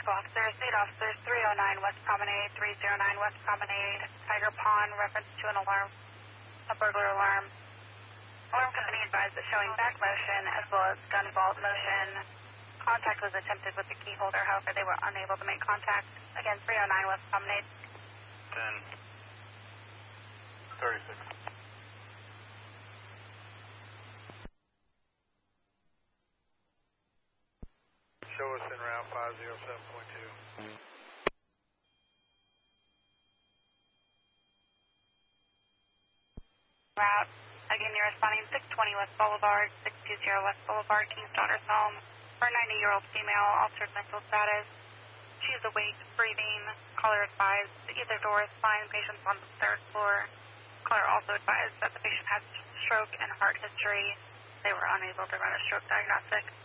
School officers, lead officers, 309 West Promenade, 309 West Promenade, Tiger Pond, reference to an alarm, a burglar alarm. Alarm company advised that showing back motion as well as gun vault motion. Contact was attempted with the key holder, however they were unable to make contact. Again, 309 West Promenade. 10:36. Show us en route 507.2. Route. Again, you're responding 620 West Boulevard, 620 West Boulevard, King's Daughter's home. For a 90-year-old female, altered mental status. She's awake, breathing. Caller advised either door is fine. Patient's on the 3rd floor. Caller also advised that the patient has stroke and heart history. They were unable to run a stroke diagnostic.